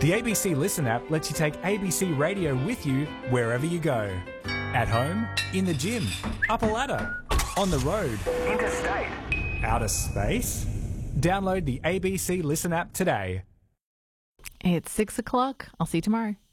The ABC Listen app lets you take ABC Radio with you wherever you go. At home, in the gym, up a ladder, on the road, interstate, outer space. Download the ABC Listen app today. It's 6 o'clock. I'll see you tomorrow.